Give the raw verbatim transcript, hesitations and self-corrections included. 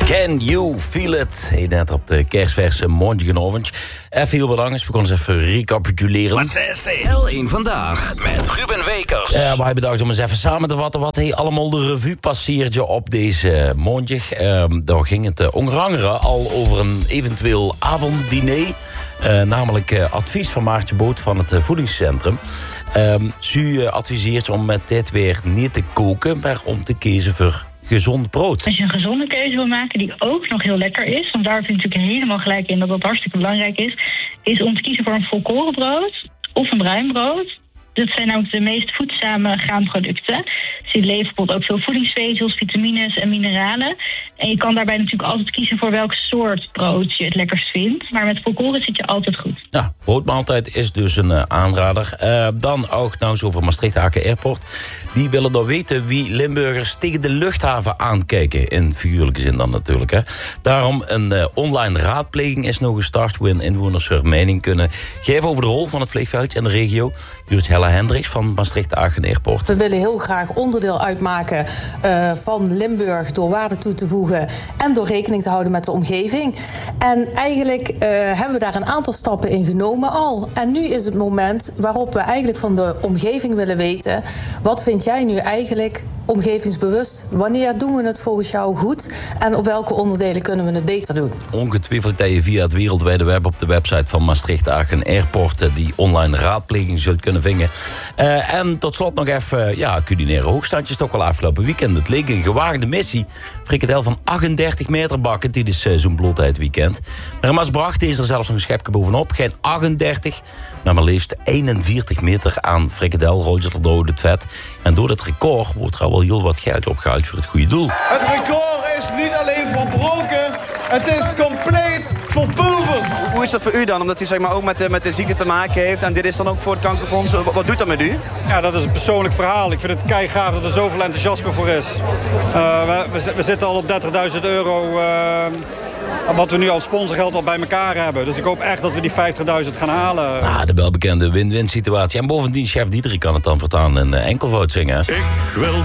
Can you feel it? Hey, net op de kerstverse Mondjegenovens. Even heel belangrijk, we konden eens even recapituleren. Wat is het? L één Vandaag met Ruben Wekers. Ja, uh, wij bedacht om eens even samen te vatten wat hij allemaal de revue passeerde op deze Mondjeg. Uh, daar ging het uh, onder andere al over een eventueel avonddiner. Uh, namelijk uh, advies van Maartje Boot van het uh, voedingscentrum. Uh, ze uh, adviseert om met dit weer niet te koken, maar om te kiezen voor gezond brood. Als je een gezonde keuze wil maken die ook nog heel lekker is, want daar vind ik natuurlijk helemaal gelijk in dat dat hartstikke belangrijk is, is om te kiezen voor een volkorenbrood of een bruin brood. Dat zijn namelijk de meest voedzame graanproducten. Dus die leveren bijvoorbeeld ook veel voedingsvezels, vitamines en mineralen. En je kan daarbij natuurlijk altijd kiezen voor welk soort brood je het lekkerst vindt. Maar met volkoren zit je altijd goed. Ja, broodmaaltijd is dus een uh, aanrader. Uh, dan ook nou eens over Maastricht-Aken Airport. Die willen dan weten wie Limburgers tegen de luchthaven aankijken. In figuurlijke zin dan natuurlijk. Hè. Daarom een uh, online raadpleging is nog gestart, waarin inwoners hun mening kunnen geven over de rol van het vliegveldje en de regio. Jurt Hella Hendricks van Maastricht-Aken Airport. We willen heel graag onderdeel uitmaken uh, van Limburg door waarde toe te voegen en door rekening te houden met de omgeving. En eigenlijk uh, hebben we daar een aantal stappen in genomen al. En nu is het moment waarop we eigenlijk van de omgeving willen weten: wat vind jij nu eigenlijk omgevingsbewust? Wanneer doen we het volgens jou goed? En op welke onderdelen kunnen we het beter doen? Ongetwijfeld dat je via het wereldwijde web op de website van Maastricht-Aken Airport die online raadpleging zult kunnen vinden. Uh, en tot slot nog even, ja, culinaire hoogstandjes toch wel afgelopen weekend. Het leek een gewaagde missie. Frikadel van achtendertig meter bakken, dit is uh, zo'n bloedheid weekend. Maar in Maasbracht is er zelfs nog een schepje bovenop. Geen achtendertig, maar maar liefst eenenveertig meter aan frikadel rolt je er door het vet. En door dat record wordt er al wel heel wat geld opgehaald voor het goede doel. Het record is niet alleen verbroken, het is compleet verpulverd. Hoe is dat voor u dan? Omdat u zeg maar, ook met de, met de ziekte te maken heeft en dit is dan ook voor het kankerfonds. Wat, wat doet dat met u? Ja, dat is een persoonlijk verhaal. Ik vind het keigaaf dat er zoveel enthousiasme voor is. Uh, we, we, we zitten al op dertigduizend euro... Uh, wat we nu al sponsorgeld al bij elkaar hebben. Dus ik hoop echt dat we die vijftigduizend gaan halen. Ah, de welbekende win-win situatie. En bovendien, chef Diederik kan het dan voortaan in uh, enkelvoud zingen. Ik wil